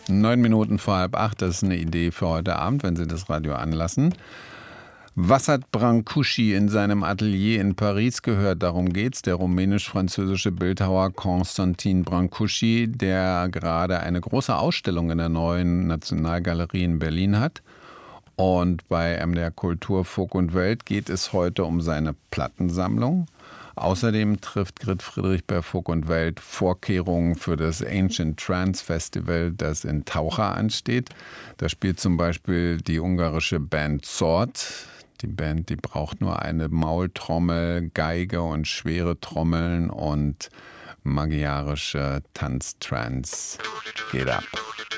9 Minuten vor 7:30, das ist eine Idee für heute Abend, wenn Sie das Radio anlassen. Was hat Brancusi in seinem Atelier in Paris gehört? Darum geht's. Der rumänisch-französische Bildhauer Constantin Brancusi, der gerade eine große Ausstellung in der Neuen Nationalgalerie in Berlin hat. Und bei MDR Kultur, Folk und Welt geht es heute um seine Plattensammlung. Außerdem trifft Grit Friedrich bei Folk und Welt Vorkehrungen für das Ancient Trance Festival, das in Taucher ansteht. Da spielt zum Beispiel die ungarische Band Sword. Die Band, die braucht nur eine Maultrommel, Geige und schwere Trommeln und magyarische Tanztrance. Geht ab.